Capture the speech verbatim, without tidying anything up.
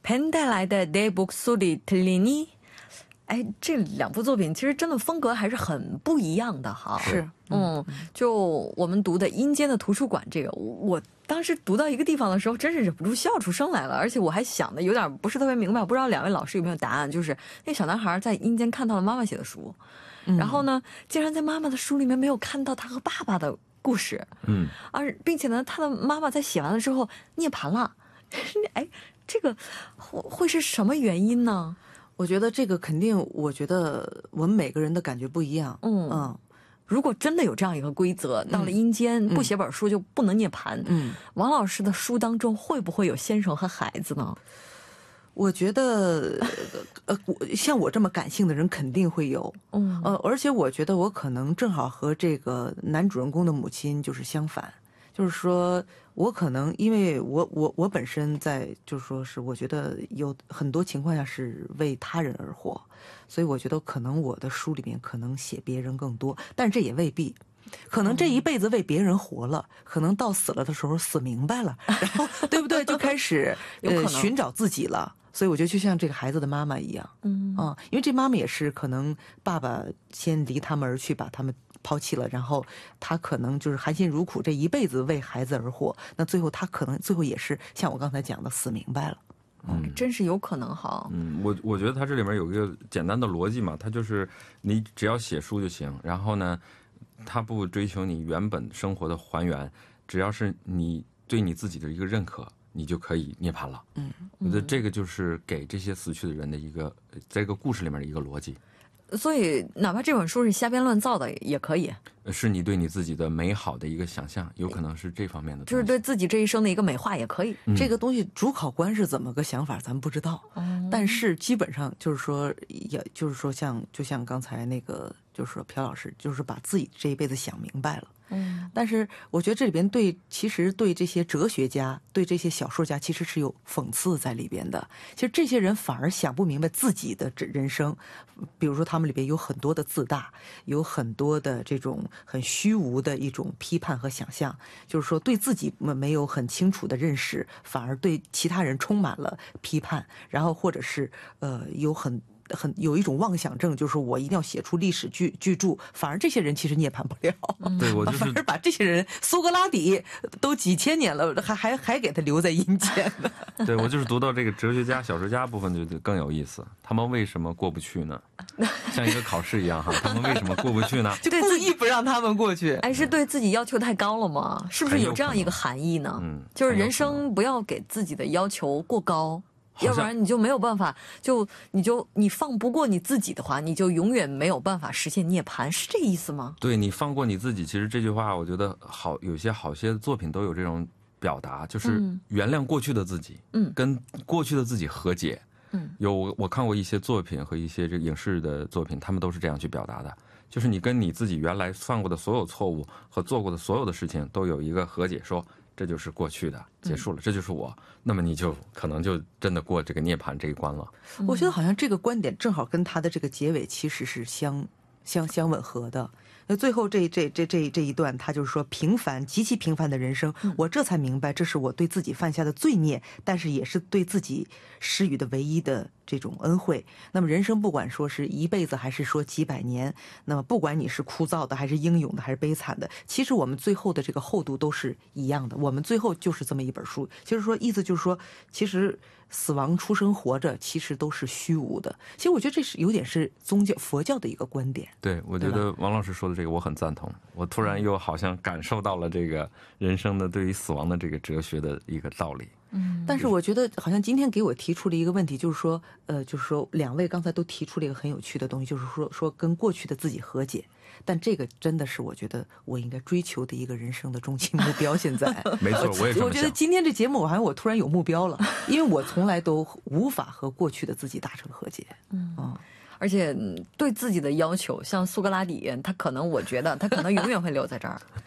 벤带来的내 목소리 들리니？哎，这两部作品其实真的风格还是很不一样的哈。 是， 嗯，就我们读的《阴间的图书馆》这个，我当时读到一个地方的时候，真是忍不住笑出声来了，而且我还想的有点不是特别明白，不知道两位老师有没有答案？就是那小男孩在阴间看到了妈妈写的书，嗯、然后呢，竟然在妈妈的书里面没有看到他和爸爸的故事，嗯，而并且呢，他的妈妈在写完了之后涅槃了，哎，这个会会是什么原因呢？ 我觉得这个肯定，我觉得我们每个人的感觉不一样。嗯嗯，如果真的有这样一个规则，到了阴间、嗯、不写本书就不能涅槃。嗯，王老师的书当中会不会有先生和孩子呢？ 我觉得，呃，像我这么感性的人肯定会有。嗯，呃，而且我觉得我可能正好和这个男主人公的母亲就是相反。就是说我可能因为我我我本身在就是说是我觉得有很多情况下是为他人而活，所以我觉得可能我的书里面可能写别人更多，但是这也未必，可能这一辈子为别人活了，可能到死了的时候死明白了，然后对不对就开始呃寻找自己了。所以我觉得就像这个孩子的妈妈一样，嗯啊，因为这妈妈也是可能爸爸先离他们而去，把他们抛弃了，然后他可能就是含辛茹苦这一辈子为孩子而活，那最后他可能最后也是像我刚才讲的死明白了。 嗯，真是有可能哈。 嗯，我我觉得他这里面有一个简单的逻辑嘛，他就是你只要写书就行，然后呢，他不追求你原本生活的还原，只要是你对你自己的一个认可，你就可以涅槃了。嗯，我觉得这个就是给这些死去的人的一个在这个故事里面的一个逻辑。 所以哪怕这本书是瞎编乱造的也可以， 是你对你自己的美好的一个想象，有可能是这方面的东西， 就是对自己这一生的一个美化也可以、 嗯、这个东西主考官是怎么个想法咱们不知道、嗯、但是基本上就是说也就是说像就像刚才那个就是说朴老师就是把自己这一辈子想明白了。嗯，但是我觉得这里边对其实对这些哲学家对这些小说家其实是有讽刺在里边的，其实这些人反而想不明白自己的人生，比如说他们里边有很多的自大，有很多的这种很虚无的一种批判和想象，就是说对自己没有很清楚的认识，反而对其他人充满了批判，然后或者是呃有很很有一种妄想症，就是我一定要写出历史巨巨著，反而这些人其实涅槃不了。 对，我就是、 反而把这些人，苏格拉底都几千年了，还还还给他留在阴间呢。 对，我就是读到这个哲学家、小说家部分就更有意思，他们为什么过不去呢？像一个考试一样哈，他们为什么过不去呢？ 就故意不让他们过去。 哎，是对自己要求太高了吗？是不是有这样一个含义呢？嗯，就是人生不要给自己的要求过高。要不然你就没有办法，就你就你放不过你自己的话，你就永远没有办法实现涅槃，是这意思吗？ 对，你放过你自己，其实这句话我觉得好，有些好些作品都有这种表达，就是原谅过去的自己，嗯，跟过去的自己和解。嗯，有我看过一些作品和一些这个影视的作品，他们都是这样去表达的，就是你跟你自己原来犯过的所有错误和做过的所有的事情都有一个和解，说这就是过去的，结束了，嗯、这就是我，那么你就可能就真的过这个涅槃这一关了。 我觉得好像这个观点正好跟他的这个结尾其实是相相相吻合的。那最后这这这这这一段，他就是说平凡极其平凡的人生，我这才明白，这是我对自己犯下的罪孽，但是也是对自己施予的唯一的这种恩惠。那么人生不管说是一辈子还是说几百年，那么不管你是枯燥的还是英勇的还是悲惨的，其实我们最后的这个厚度都是一样的，我们最后就是这么一本书。其实说意思就是说，其实死亡出生活着其实都是虚无的。其实我觉得这是有点是宗教佛教的一个观点。 对，我觉得王老师说的这个我很赞同，我突然又好像感受到了这个人生的对于死亡的这个哲学的一个道理。 嗯，但是我觉得好像今天给我提出了一个问题，就是说呃就是说两位刚才都提出了一个很有趣的东西，就是说说跟过去的自己和解，但这个真的是我觉得我应该追求的一个人生的终极目标。现在没错，我也这么想。 我觉得今天这节目我好像我突然有目标了，因为我从来都无法和过去的自己达成和解。嗯嗯， 而且对自己的要求，像苏格拉底，他可能我觉得他可能永远会留在这儿。